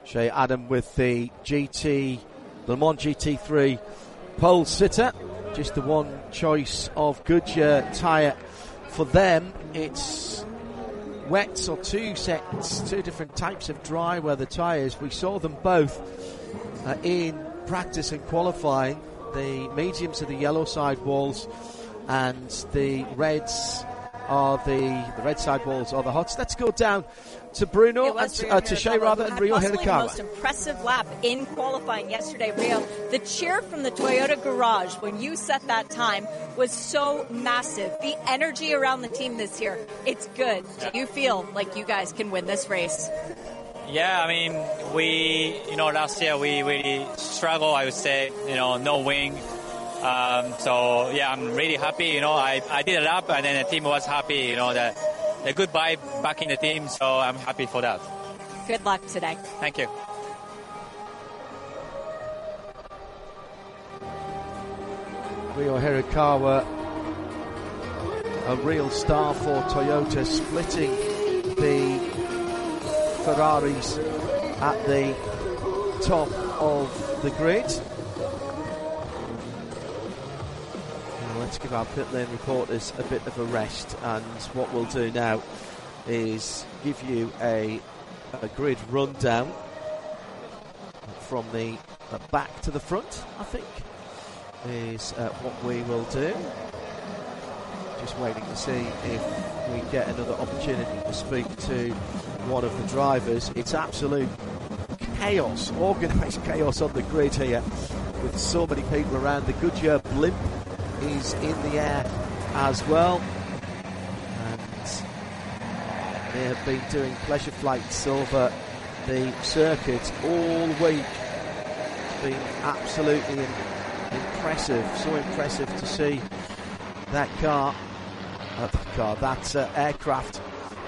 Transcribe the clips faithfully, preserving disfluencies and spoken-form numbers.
Shea Adam with the G T, the Le Mans G T three pole sitter. Just the one choice of Goodyear tyre for them. It's wets or two sets, two different types of dry weather tyres. We saw them both uh, in practice and qualifying. The mediums are the yellow sidewalls, and the reds are the the red sidewalls are the hots. Let's go down to Bruno and to, uh, to Shea rather and Rio Hirakawa. The most impressive lap in qualifying yesterday, Rio. The cheer from the Toyota garage when you set that time was so massive. The energy around the team this year, it's good. Do you feel like you guys can win this race? Yeah, I mean, we, you know, last year we really struggled, I would say, you know, no wing. Um, so, yeah, I'm really happy, you know, I, I did a lap and then the team was happy, you know, the, the good vibe back in the team, so I'm happy for that. Good luck today. Thank you. Rio Hirakawa, a real star for Toyota, splitting the Ferraris at the top of the grid. Now let's give our pit lane reporters a bit of a rest, and what we'll do now is give you a, a grid rundown from the uh, back to the front, I think, is uh, what we will do. Just waiting to see if we get another opportunity to speak to one of the drivers. It's absolute chaos, organised chaos on the grid here, with so many people around. The Goodyear blimp is in the air as well, and they have been doing pleasure flights over the circuit all week. It's been absolutely impressive, so impressive to see that car, uh, that car, that uh, aircraft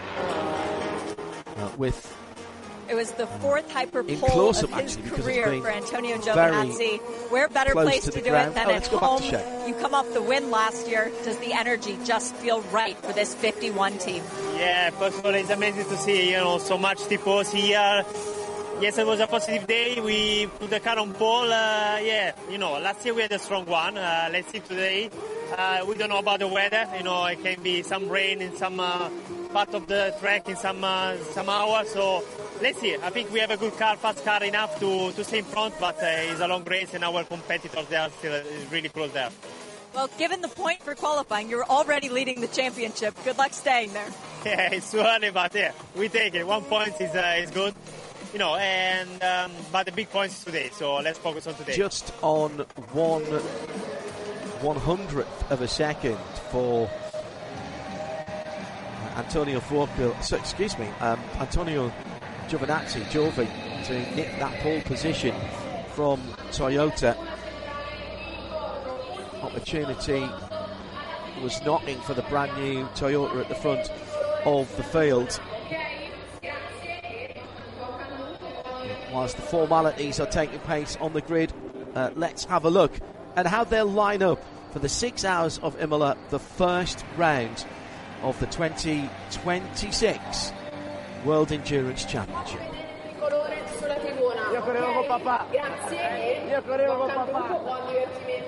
uh, with. It was the fourth hyperpole of his career for Antonio Giovinazzi. Where better place to, to do ground. it than oh, at home? You come off the win last year. Does the energy just feel right for this fifty-one team? Yeah, first of all, it's amazing to see, you know, so much tifosi here. Yes, it was a positive day. We put the car on pole. Uh, yeah, you know, last year we had a strong one. Uh, let's see today. Uh, we don't know about the weather. You know, it can be some rain in some uh, part of the track in some uh, some hours. So let's see. I think we have a good car, fast car enough to, to stay in front, but uh, it's a long race and our competitors, they are still really close there. Well, given the point for qualifying, you're already leading the championship. Good luck staying there. Yeah, it's too early, but yeah, we take it. One point is uh, is good. You know, and um, but the big points is today, so let's focus on today. Just on one one hundredth of a second for Antonio Fuoco, so, excuse me, um, Antonio Giovinazzi, Giovi, to nick that pole position from Toyota. Opportunity was knocking for the brand new Toyota at the front of the field. Whilst the formalities are taking place on the grid, uh, let's have a look at how they'll line up for the six hours of Imola, the first round of the twenty twenty-six World Endurance Championship. Io correvo con papà. Grazie. Io correvo con papà.